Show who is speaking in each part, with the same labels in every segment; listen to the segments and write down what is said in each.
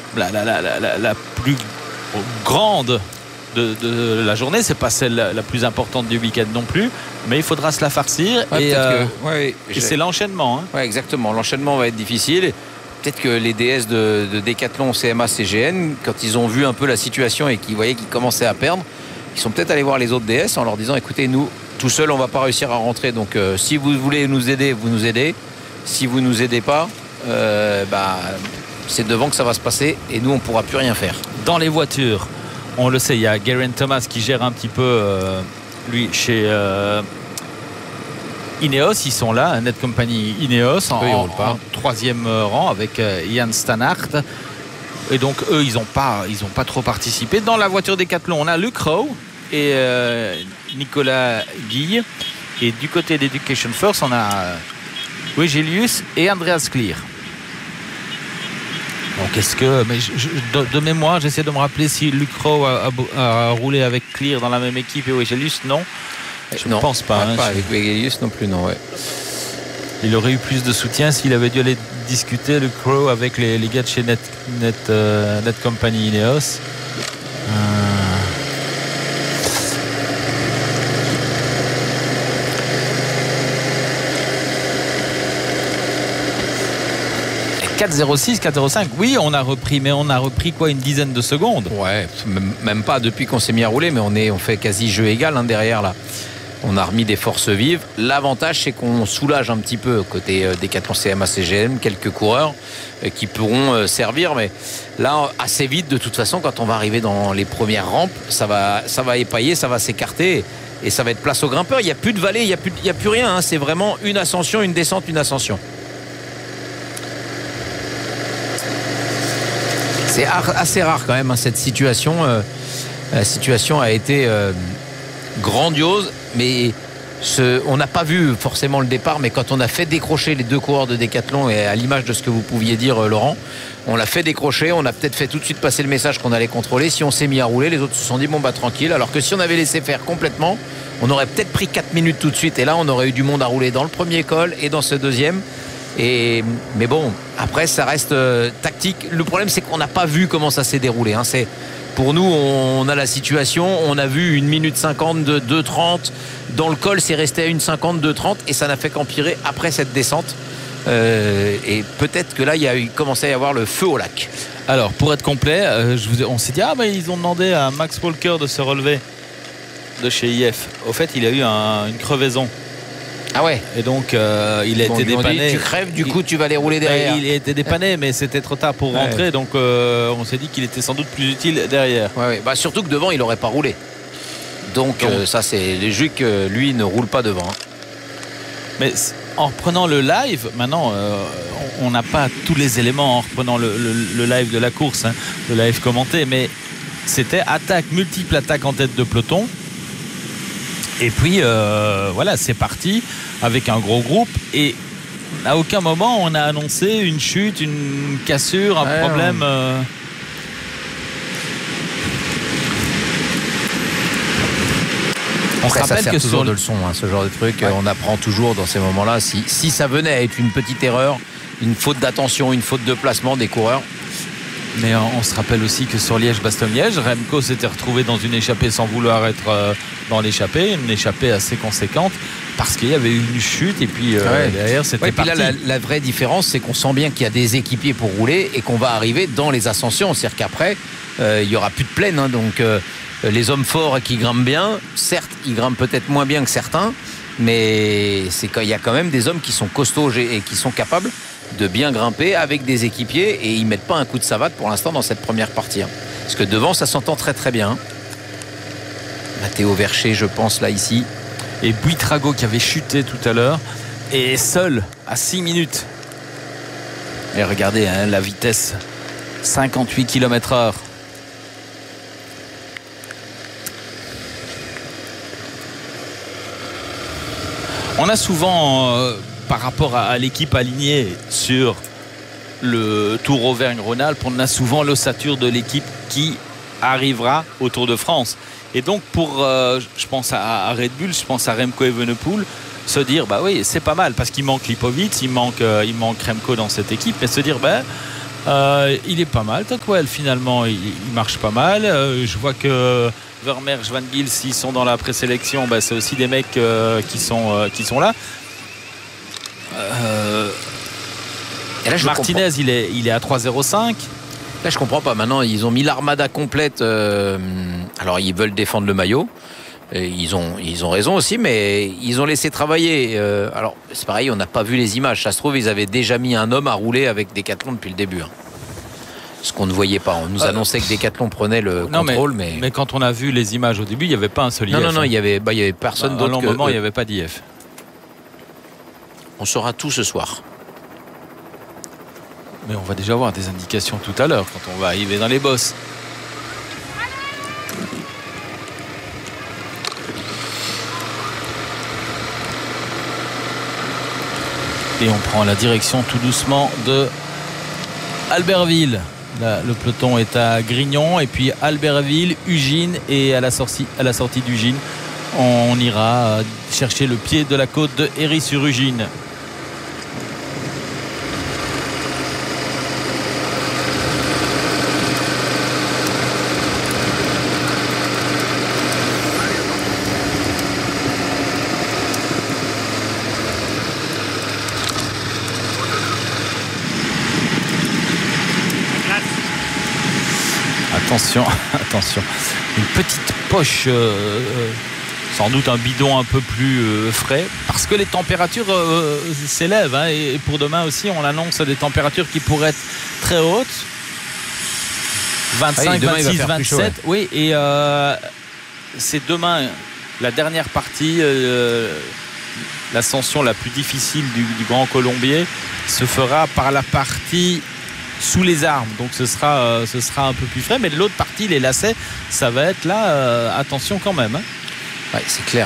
Speaker 1: la plus grande de la journée. C'est pas celle la plus importante du week-end non plus, mais il faudra se la farcir. Et c'est l'enchaînement. Hein.
Speaker 2: Ouais, exactement. L'enchaînement va être difficile. Peut-être que les DS de Decathlon, CMA, CGN, quand ils ont vu un peu la situation et qu'ils voyaient qu'ils commençaient à perdre, ils sont peut-être allés voir les autres DS en leur disant écoutez, nous, tout seuls, on ne va pas réussir à rentrer. Donc, si vous voulez nous aider, vous nous aidez. Si vous ne nous aidez pas, c'est devant que ça va se passer et nous, on ne pourra plus rien faire.
Speaker 1: Dans les voitures, on le sait, il y a Geraint Thomas qui gère un petit peu, lui, chez Ineos. Ils sont là, Net Company Ineos, en troisième rang avec Jan Stannard. Et donc, eux, ils n'ont pas trop participé. Dans la voiture Decathlon, on a Luke Rowe et Nicolas Guille. Et du côté d'Education First, on a Wegelius et Andreas Clear. Donc est-ce que, mais de mémoire, j'essaie de me rappeler si Luke Rowe a roulé avec Clear dans la même équipe et Wegelius, non. Je ne pense pas.
Speaker 2: Pas avec Wegelius non plus, non. Ouais.
Speaker 1: Il aurait eu plus de soutien s'il avait dû aller discuter Luke Rowe avec les gars de chez Net Company Ineos. « 4,06, 4,05 ». Oui, on a repris, mais on a repris quoi, une dizaine de secondes.
Speaker 2: Ouais, même pas depuis qu'on s'est mis à rouler, mais on fait quasi jeu égal derrière là. On a remis des forces vives. L'avantage, c'est qu'on soulage un petit peu côté Decathlon CMA CGM, quelques coureurs qui pourront servir. Mais là, assez vite, de toute façon, quand on va arriver dans les premières rampes, ça va épailler, ça va s'écarter et ça va être place aux grimpeurs. Il n'y a plus de vallée, il n'y a plus rien. Hein. C'est vraiment une ascension, une descente, une ascension. C'est assez rare quand même, hein, cette situation. La situation a été grandiose, mais on n'a pas vu forcément le départ, mais quand on a fait décrocher les deux coureurs de Decathlon, et à l'image de ce que vous pouviez dire, Laurent, on l'a fait décrocher, on a peut-être fait tout de suite passer le message qu'on allait contrôler. Si on s'est mis à rouler, les autres se sont dit bon tranquille, alors que si on avait laissé faire complètement, on aurait peut-être pris 4 minutes tout de suite, et là on aurait eu du monde à rouler dans le premier col et dans ce deuxième. Mais bon, après ça reste tactique. Le problème, c'est qu'on n'a pas vu comment ça s'est déroulé, hein. Pour nous, on a la situation, on a vu 1 minute 50 de 2,30 dans le col, c'est resté à 1,50 de 2,30 et ça n'a fait qu'empirer après cette descente. Et peut-être que là, il y a commencé à y avoir le feu au lac.
Speaker 1: Alors, pour être complet, on s'est dit mais ils ont demandé à Max Walker de se relever de chez IF. Au fait, il a eu une crevaison.
Speaker 2: Ah ouais.
Speaker 1: Et donc il a été dépanné.
Speaker 2: Dit, tu crèves, du coup tu vas les rouler derrière.
Speaker 1: Il a été dépanné, mais c'était trop tard pour rentrer. Ouais. Donc on s'est dit qu'il était sans doute plus utile derrière.
Speaker 2: Ouais. Surtout que devant il n'aurait pas roulé. Donc ça c'est logique que lui ne roule pas devant.
Speaker 1: Mais en reprenant le live, maintenant on n'a pas tous les éléments en reprenant le live de la course, hein, le live commenté, mais c'était multiple attaque en tête de peloton. Et puis voilà, c'est parti avec un gros groupe et à aucun moment on a annoncé une chute, une cassure, un problème.
Speaker 2: On se rappelle que toujours de leçon, hein, ce genre de truc, on apprend toujours dans ces moments-là. Si ça venait à être une petite erreur, une faute d'attention, une faute de placement des coureurs.
Speaker 1: Mais on se rappelle aussi que sur Liège-Bastogne-Liège, Remco s'était retrouvé dans une échappée sans vouloir être dans l'échappée, une échappée assez conséquente parce qu'il y avait eu une chute et puis derrière c'était parti.
Speaker 2: Puis là la vraie différence, c'est qu'on sent bien qu'il y a des équipiers pour rouler et qu'on va arriver dans les ascensions, c'est-à-dire qu'après il n'y aura plus de plaine, hein, donc les hommes forts qui grimpent bien, certes ils grimpent peut-être moins bien que certains, mais il y a quand même des hommes qui sont costauds et qui sont capables de bien grimper avec des équipiers et ils mettent pas un coup de savate pour l'instant dans cette première partie, hein. Parce que devant ça s'entend très très bien. Matteo Vercher, je pense là ici,
Speaker 1: et Buitrago qui avait chuté tout à l'heure et seul à 6 minutes. Et regardez, hein, la vitesse 58 km/h. On a souvent par rapport à l'équipe alignée sur le Tour Auvergne-Rhône-Alpes, on a souvent l'ossature de l'équipe qui arrivera au Tour de France. Et donc je pense à Red Bull, je pense à Remco Evenepoel, se dire oui c'est pas mal parce qu'il manque Lipovic, il manque Remco dans cette équipe, mais se dire Il est pas mal, Tocqueville, finalement. Il marche pas mal. Je vois que Vermeersch, Van Gils, s'ils sont dans la présélection, c'est aussi des mecs qui sont là. Et là, Martinez, il est à 3,05.
Speaker 2: Là, je comprends pas. Maintenant, ils ont mis l'armada complète. Alors, ils veulent défendre le maillot. Et ils ont raison aussi, mais ils ont laissé travailler. Alors, c'est pareil, on n'a pas vu les images. Ça se trouve, ils avaient déjà mis un homme à rouler avec Decathlon depuis le début. Ce qu'on ne voyait pas. On nous annonçait que Decathlon prenait le contrôle.
Speaker 1: Mais quand on a vu les images au début, il n'y avait pas un seul IF.
Speaker 2: Non, il y avait personne d'autre.
Speaker 1: À un moment, il n'y avait pas d'IF.
Speaker 2: On saura tout ce soir.
Speaker 1: Mais on va déjà avoir des indications tout à l'heure quand on va arriver dans les bosses. Et on prend la direction tout doucement de Albertville. Là, le peloton est à Grignon et puis Albertville, Ugine, et à la sortie d'Ugine, on ira chercher le pied de la côte de Héry-sur-Ugine. Attention, une petite poche, sans doute un bidon un peu plus frais, parce que les températures s'élèvent, et pour demain aussi on annonce des températures qui pourraient être très hautes, 25, 26, 27, chaud, ouais. Oui, et c'est demain la dernière partie, l'ascension la plus difficile du Grand Colombier se fera par la partie sous les arbres, donc ce sera un peu plus frais, mais de l'autre partie, les lacets, ça va être là, attention quand même.
Speaker 2: Ouais, c'est clair.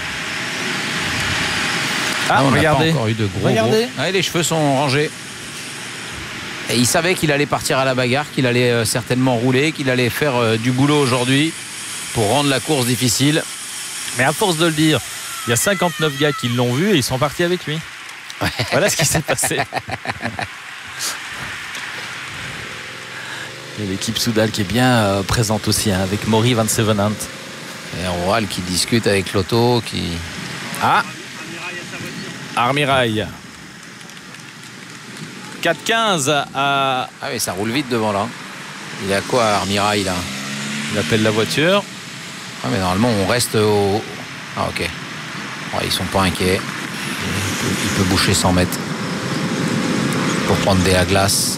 Speaker 1: Ah,
Speaker 2: on
Speaker 1: regardez.
Speaker 2: N'a pas encore eu de gros. Ouais, les cheveux sont rangés. Et il savait qu'il allait partir à la bagarre, qu'il allait certainement rouler, qu'il allait faire du boulot aujourd'hui pour rendre la course difficile.
Speaker 1: Mais à force de le dire, il y a 59 gars qui l'ont vu et ils sont partis avec lui. Ouais. Voilà ce qui s'est passé. Et l'équipe Soudal qui est bien présente aussi, avec Maury Van Sevenant.
Speaker 2: Et Roal qui discute avec Lotto.
Speaker 1: Armirail. 4,15 à...
Speaker 2: Ah oui, ça roule vite devant là. Il est à quoi Armirail là?
Speaker 1: Il appelle la voiture.
Speaker 2: Ah mais normalement on reste au... Ah ok. Ouais, ils sont pas inquiets. Il peut boucher 100 mètres pour prendre des à glace.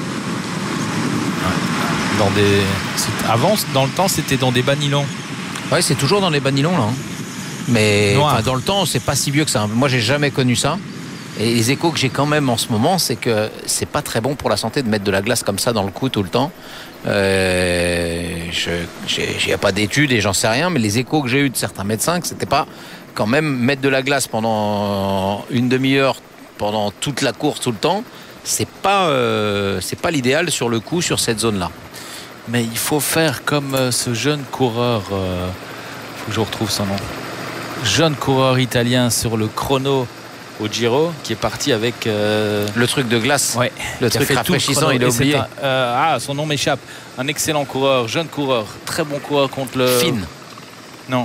Speaker 1: Avant, dans le temps, c'était dans des banilons.
Speaker 2: Ouais, c'est toujours dans les banilons là. Mais dans le temps, c'est pas si vieux que ça. Moi, j'ai jamais connu ça. Et les échos que j'ai quand même en ce moment, c'est que c'est pas très bon pour la santé de mettre de la glace comme ça dans le cou tout le temps. J'ai pas d'études et j'en sais rien, mais les échos que j'ai eu de certains médecins, que c'était pas quand même mettre de la glace pendant une demi-heure, pendant toute la course tout le temps. C'est pas l'idéal sur le coup, sur cette zone-là.
Speaker 1: Mais il faut faire comme ce jeune coureur, faut que je retrouve son nom, jeune coureur italien sur le chrono au Giro, qui est parti avec
Speaker 2: le truc de glace,
Speaker 1: ouais,
Speaker 2: le truc rafraîchissant, il a oublié.
Speaker 1: Son nom m'échappe. Un excellent coureur, jeune coureur, très bon coureur contre le...
Speaker 2: Finn.
Speaker 1: Non.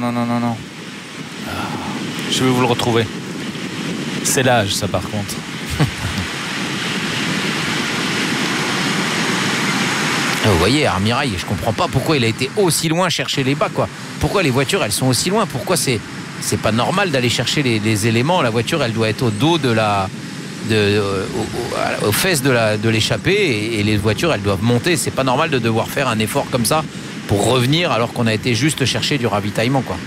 Speaker 1: Je vais vous le retrouver. C'est l'âge, ça, par contre.
Speaker 2: Vous voyez, Armirail, je comprends pas pourquoi il a été aussi loin chercher les bas, quoi. Pourquoi les voitures, elles sont aussi loin? Pourquoi c'est pas normal d'aller chercher les éléments? La voiture, elle doit être au dos aux fesses de l'échappée, et les voitures, elles doivent monter. C'est pas normal de devoir faire un effort comme ça pour revenir alors qu'on a été juste chercher du ravitaillement, quoi.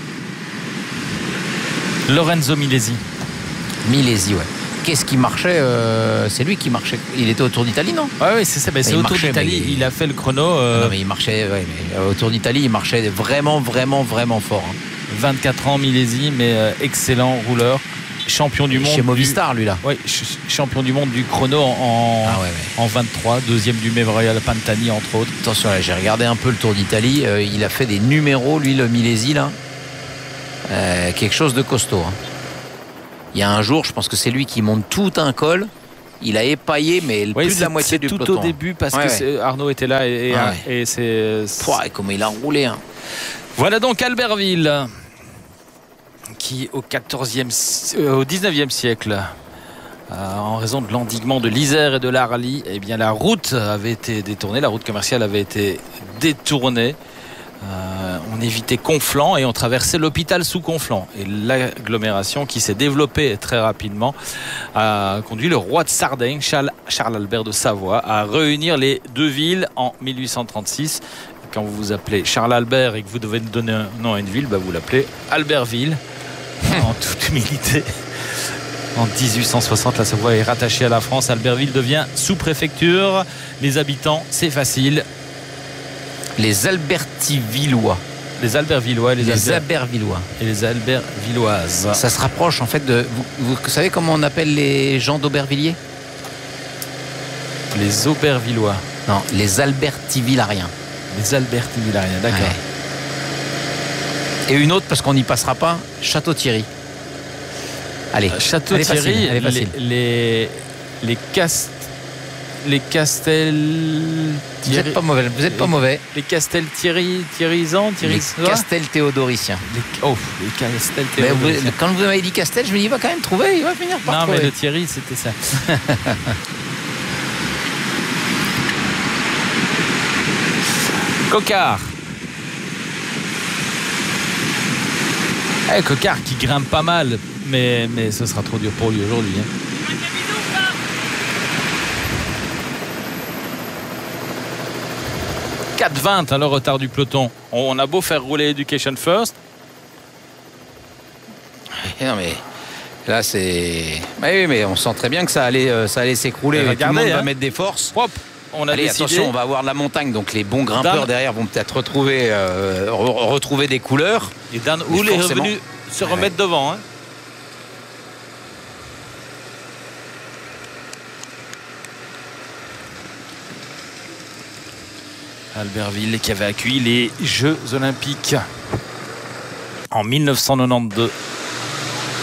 Speaker 1: Lorenzo Milesi.
Speaker 2: Milesi, ouais. Qu'est-ce qui marchait? C'est lui qui marchait. Il était au Tour d'Italie, non?
Speaker 1: Oui, c'est ça. C'est au Tour d'Italie. Il a fait le chrono.
Speaker 2: Non, mais il marchait. Ouais, mais au Tour d'Italie, il marchait vraiment fort.
Speaker 1: 24 ans, Milesi, mais excellent rouleur. Champion du monde.
Speaker 2: Chez Movistar, lui, là.
Speaker 1: Oui, champion du monde du chrono en 23. Deuxième du Memorial Pantani, entre autres.
Speaker 2: Attention, là, j'ai regardé un peu le Tour d'Italie. Il a fait des numéros, lui, le Milesi, là. Quelque chose de costaud. Hein. Il y a un jour, je pense que c'est lui qui monte tout un col il a épaillé, mais plus de la moitié du peloton.
Speaker 1: C'est tout au début parce que Arnaud était là et c'est.
Speaker 2: Pouah, comment il a roulé. Hein.
Speaker 1: Voilà donc Albertville, qui au 19e siècle, en raison de l'endiguement de l'Isère et de l'Arly, eh bien la route avait été détournée, la route commerciale avait été détournée. On évitait Conflans et on traversait l'hôpital sous Conflans. Et l'agglomération qui s'est développée très rapidement a conduit le roi de Sardaigne, Charles-Albert de Savoie, à réunir les deux villes en 1836. Quand vous vous appelez Charles-Albert et que vous devez donner un nom à une ville, vous l'appelez Albertville, en toute humilité. En 1860, la Savoie est rattachée à la France. Albertville devient sous-préfecture. Les habitants, c'est facile.
Speaker 2: Les Albertivillois.
Speaker 1: Les Albertvillois et
Speaker 2: les Albertvillois.
Speaker 1: Et les Albertvilloises.
Speaker 2: Ça se rapproche en fait de. Vous savez comment on appelle les gens d'Aubervilliers?
Speaker 1: Les Aubervillois.
Speaker 2: Non, les Albertivillariens.
Speaker 1: Les Albertivillariens, d'accord. Ouais.
Speaker 2: Et une autre, parce qu'on n'y passera pas, Château-Thierry. Allez.
Speaker 1: Château-Thierry, les Castel.
Speaker 2: Vous n'êtes pas mauvais. Vous êtes pas mauvais.
Speaker 1: Les Castel Thierrysans,
Speaker 2: les Castel Théodoriciens.
Speaker 1: Les Castel Théodoriciens.
Speaker 2: Quand vous m'avez dit Castel, je me dis il va quand même trouver. Il va finir par trouver.
Speaker 1: Non, mais le Thierry, c'était ça. Coquard. Coquard qui grimpe pas mal, mais ce sera trop dur pour lui aujourd'hui. 4,20 le retard du peloton. On a beau faire rouler Education First.
Speaker 2: Non mais là c'est. Oui, mais on sent très bien que ça allait s'écrouler. Tout le monde va mettre des forces.
Speaker 1: Hop, on a décidé.
Speaker 2: Attention, on va avoir de la montagne, donc les bons grimpeurs derrière vont peut-être retrouver des couleurs.
Speaker 1: Et Dan Houle est revenu se remettre devant. Albertville qui avait accueilli les Jeux Olympiques en 1992.